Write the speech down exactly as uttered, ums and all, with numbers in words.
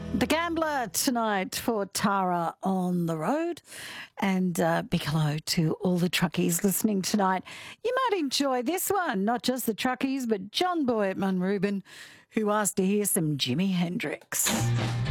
The Gambler tonight for Tara on the road. And uh, big hello to all the truckies listening tonight. You might enjoy this one, not just the truckies, but John Boy at Munrubin, who asked to hear some Jimi Hendrix.